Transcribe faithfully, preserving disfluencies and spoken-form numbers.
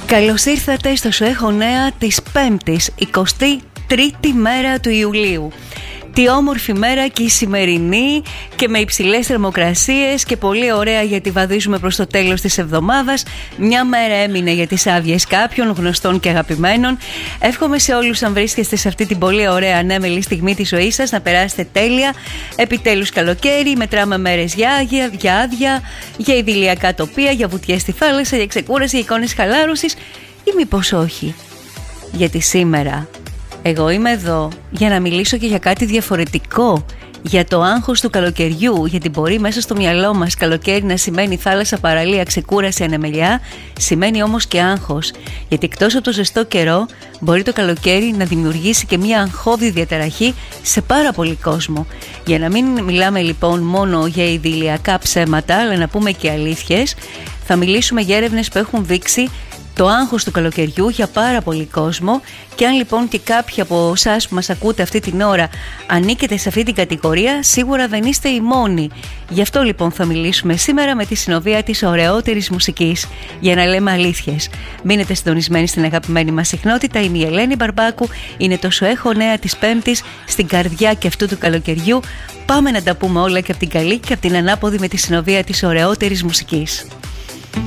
Καλώς ήρθατε στο Σου Έχω Νέα της πέμπτης, εικοστή τρίτη μέρα του Ιουλίου. Τι όμορφη μέρα και η σημερινή, και με υψηλές θερμοκρασίες και πολύ ωραία, γιατί βαδίζουμε προς το τέλος της εβδομάδας. Μια μέρα έμεινε για τις άδειες κάποιων γνωστών και αγαπημένων. Εύχομαι σε όλους, αν βρίσκεστε σε αυτή την πολύ ωραία ανέμελη στιγμή της ζωής σας, να περάσετε τέλεια. Επιτέλους καλοκαίρι, μετράμε μέρες για άδεια, για άδεια, για ιδηλιακά τοπία, για βουτιές στη θάλασσα, για ξεκούραση, για εικόνες χαλάρωσης, ή μήπως όχι? Γιατί σήμερα εγώ είμαι εδώ για να μιλήσω και για κάτι διαφορετικό, για το άγχος του καλοκαιριού, γιατί μπορεί μέσα στο μυαλό μας καλοκαίρι να σημαίνει θάλασσα, παραλία, ξεκούραση, ανεμελιά, σημαίνει όμως και άγχος, γιατί εκτός από το ζεστό καιρό μπορεί το καλοκαίρι να δημιουργήσει και μια αγχώδη διαταραχή σε πάρα πολύ κόσμο. Για να μην μιλάμε λοιπόν μόνο για ιδηλιακά ψέματα, αλλά να πούμε και αλήθειες, θα μιλήσουμε για έρευνες που έχουν δείξει το άγχος του καλοκαιριού για πάρα πολύ κόσμο. Και αν λοιπόν και κάποιοι από εσάς που μας ακούτε αυτή την ώρα ανήκετε σε αυτή την κατηγορία, σίγουρα δεν είστε οι μόνοι. Γι' αυτό λοιπόν θα μιλήσουμε σήμερα με τη συνοδεία της ωραιότερης μουσικής, για να λέμε αλήθειες. Μείνετε συντονισμένοι στην αγαπημένη μας συχνότητα. Είμαι η Ελένη Μπαρμπάκου. Είναι το Σου Έχω Νέα της πέμπτης, στην καρδιά και αυτού του καλοκαιριού. Πάμε να τα πούμε όλα, και από την καλή και από την ανάποδη, με τη συνοδεία της ωραιότερης μουσικής.